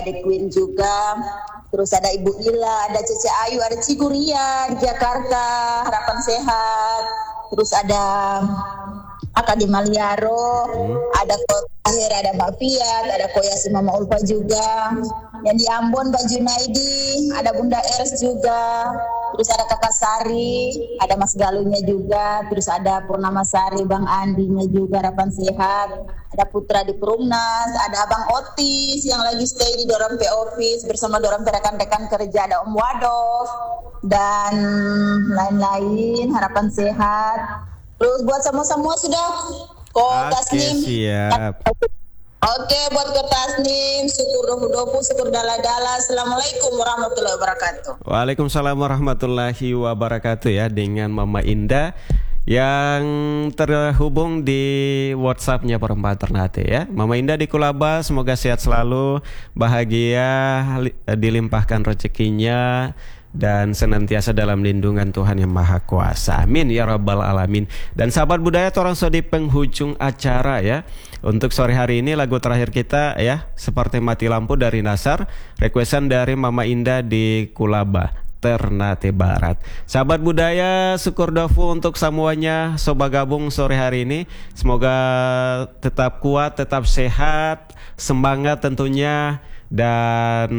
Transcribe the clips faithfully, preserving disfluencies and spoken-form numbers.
ada Queen juga, terus ada Ibu Ila, ada Cece Ayu, ada Ciguria di Jakarta, Harapan Sehat, terus ada Akadi Maliaro, hmm. ada Kohir, ada Mbak Fiat, ada Koyasi Mama Ulfa juga, yang di Ambon Mbak Junaidi, ada Bunda Ers juga, terus ada Kakak Sari, ada Mas Galunya juga, terus ada Purnama Sari, Bang Andinya juga, Harapan Sehat, ada Putra di Perumnas, ada Abang Otis yang lagi stay di Dorong P Office bersama Dorong rekan-rekan kerja, ada Om Wadov, dan lain-lain, Harapan Sehat. Terus buat semua-semua sudah kok Tasnim. Siap. Oke, buat ke Tasnim, syukur dopu-dopu, syukur dala-dala. Assalamualaikum warahmatullahi wabarakatuh. Waalaikumsalam warahmatullahi wabarakatuh ya, dengan Mama Indah yang terhubung di WhatsApp-nya Perempuan Ternate ya. Mama Indah di Kulaba, semoga sehat selalu, bahagia, dilimpahkan rezekinya, dan senantiasa dalam lindungan Tuhan Yang Maha Kuasa. Amin ya rabbal alamin. Dan sahabat budaya, torang so di penghujung acara ya. Untuk sore hari ini lagu terakhir kita ya, Seperti Mati Lampu dari Nasar, requestan dari Mama Indah di Kulaba, Ternate Barat. Sahabat budaya, syukur dofu untuk semuanya soba gabung sore hari ini. Semoga tetap kuat, tetap sehat, semangat tentunya, dan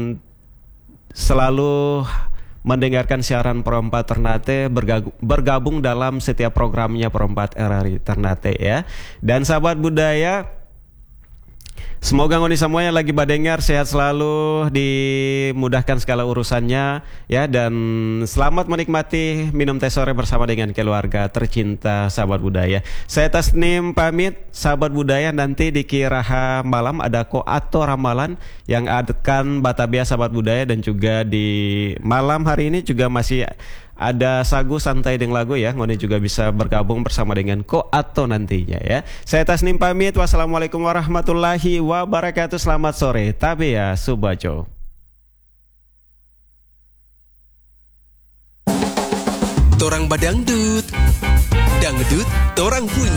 selalu mendengarkan siaran Perempat Ternate, bergabung dalam setiap programnya Perempat R R I Ternate ya. Dan sahabat budaya, semoga ngoni semua yang lagi badengar sehat selalu, dimudahkan segala urusannya ya, dan selamat menikmati minum teh sore bersama dengan keluarga tercinta sahabat budaya. Saya Tasnim pamit sahabat budaya, nanti di Kiraha malam ada Koato Ramalan yang akan Batavia sahabat budaya, dan juga di malam hari ini juga masih ada Sagu Santai dengan Lagu ya. Ngoni juga bisa bergabung bersama dengan Ko Ato nantinya ya. Saya Tasnim pamit. Wassalamualaikum warahmatullahi wabarakatuh. Selamat sore. Tabea Subajo. Torang badangdut, dangdut, torang punya.